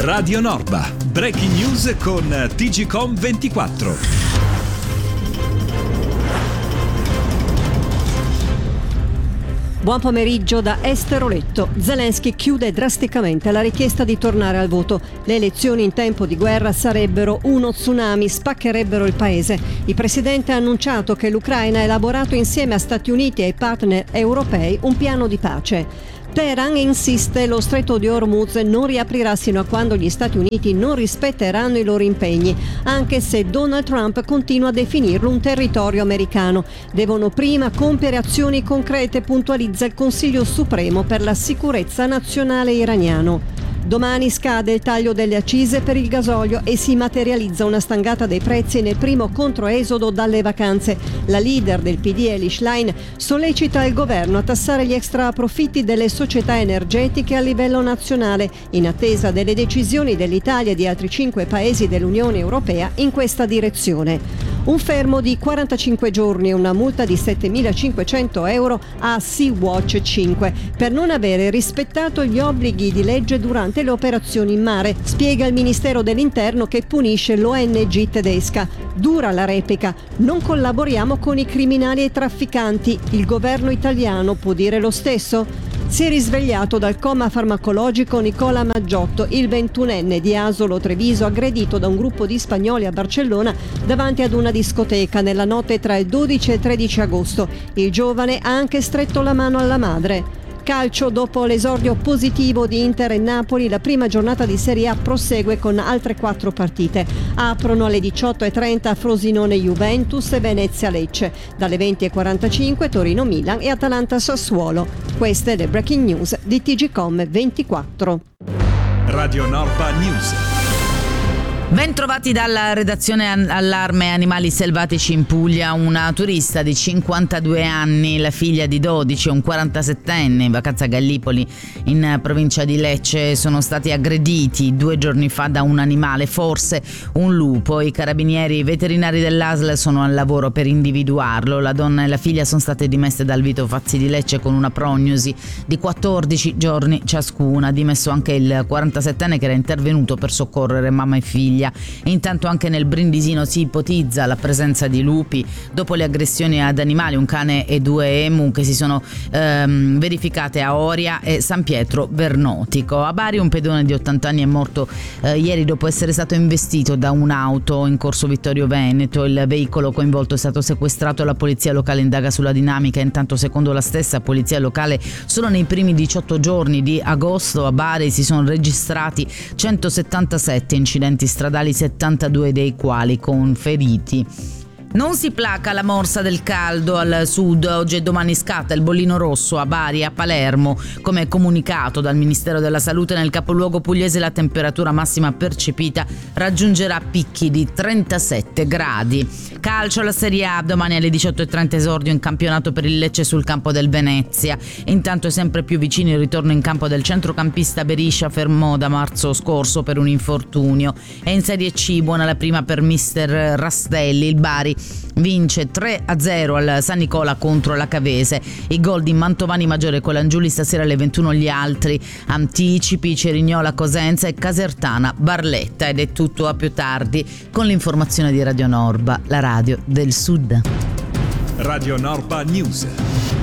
Radio Norba, breaking news con TGcom 24. Buon pomeriggio da Esteroletto. Zelensky chiude drasticamente la richiesta di tornare al voto. Le elezioni in tempo di guerra sarebbero uno tsunami, spaccherebbero il paese. Il presidente ha annunciato che l'Ucraina ha elaborato insieme a Stati Uniti e ai partner europei un piano di pace. Teheran insiste, lo stretto di Hormuz non riaprirà sino a quando gli Stati Uniti non rispetteranno i loro impegni, anche se Donald Trump continua a definirlo un territorio americano. Devono prima compiere azioni concrete, puntualizza il Consiglio Supremo per la Sicurezza Nazionale iraniano. Domani scade il taglio delle accise per il gasolio e si materializza una stangata dei prezzi nel primo controesodo dalle vacanze. La leader del PD, Elly Schlein, sollecita il governo a tassare gli extra profitti delle società energetiche a livello nazionale, in attesa delle decisioni dell'Italia e di altri 5 paesi dell'Unione Europea in questa direzione. Un fermo di 45 giorni e una multa di 7.500 euro a Sea-Watch 5 per non avere rispettato gli obblighi di legge durante le operazioni in mare, spiega il Ministero dell'Interno che punisce l'ONG tedesca. Dura la replica: non collaboriamo con i criminali e i trafficanti. Il governo italiano può dire lo stesso? Si è risvegliato dal coma farmacologico Nicola Maggiotto, il 21enne di Asolo Treviso, aggredito da un gruppo di spagnoli a Barcellona davanti ad una discoteca nella notte tra il 12 e il 13 agosto. Il giovane ha anche stretto la mano alla madre. Calcio: dopo l'esordio positivo di Inter e Napoli, la prima giornata di Serie A prosegue con altre 4 partite. Aprono alle 18:30 Frosinone Juventus e Venezia Lecce. Dalle 20:45 Torino Milan e Atalanta Sassuolo. Queste le breaking news di TGcom 24. Radio Norba News. Bentrovati dalla redazione Allarme Animali Selvatici in Puglia. Una turista di 52 anni, la figlia di 12 e un 47enne in vacanza a Gallipoli in provincia di Lecce sono stati aggrediti 2 giorni fa da un animale, forse un lupo. I carabinieri veterinari dell'ASL sono al lavoro per individuarlo. La donna e la figlia sono state dimesse dal Vito Fazzi di Lecce con una prognosi di 14 giorni ciascuna. Dimesso anche il 47enne che era intervenuto per soccorrere mamma e figlia. Intanto anche nel Brindisino si ipotizza la presenza di lupi dopo le aggressioni ad animali, un cane e 2 emu che si sono verificate a Oria e San Pietro Vernotico. A Bari un pedone di 80 anni è morto ieri dopo essere stato investito da un'auto in corso Vittorio Veneto. Il veicolo coinvolto è stato sequestrato, la polizia locale indaga sulla dinamica. Intanto, secondo la stessa polizia locale, solo nei primi 18 giorni di agosto a Bari si sono registrati 177 incidenti stradali, 72 dei quali con feriti. Non si placa la morsa del caldo al sud. Oggi e domani scatta il bollino rosso a Bari e a Palermo. Come comunicato dal Ministero della Salute, nel capoluogo pugliese la temperatura massima percepita raggiungerà picchi di 37 gradi. Calcio, alla Serie A, domani alle 18:30 esordio in campionato per il Lecce sul campo del Venezia. Intanto è sempre più vicino il ritorno in campo del centrocampista Beriscia, fermo da marzo scorso per un infortunio. E in Serie C, buona la prima per mister Rastelli. Il Bari vince 3-0 al San Nicola contro la Cavese. I gol di Mantovani, Maggiore e Colangiuli, stasera alle 21 gli altri anticipi: Cerignola, Cosenza e Casertana, Barletta. Ed è tutto, a più tardi con l'informazione di Radio Norba, la radio del Sud. Radio Norba News.